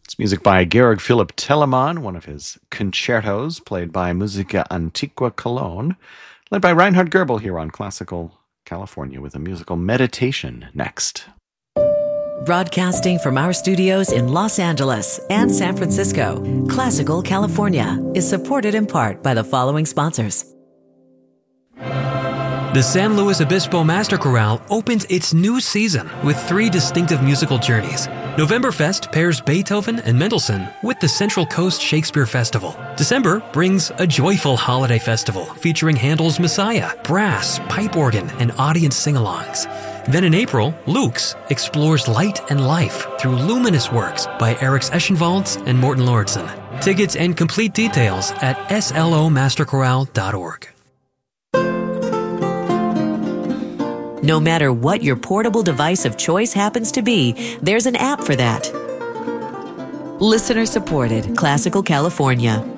It's music by Georg Philipp Telemann, one of his concertos played by Musica Antiqua Cologne, led by Reinhard Goebel here on Classical California with a musical meditation next. Broadcasting from our studios in Los Angeles and San Francisco, Classical California is supported in part by the following sponsors. The San Luis Obispo Master Chorale opens its new season with 3 distinctive musical journeys. Novemberfest pairs Beethoven and Mendelssohn with the Central Coast Shakespeare Festival. December brings a joyful holiday festival featuring Handel's Messiah, brass, pipe organ, and audience sing-alongs. Then in April, Luke's explores light and life through luminous works by Eric Eschenwalds and Morten Lauritsen. Tickets and complete details at slomasterchorale.org. No matter what your portable device of choice happens to be, there's an app for that. Listener supported, Classical California.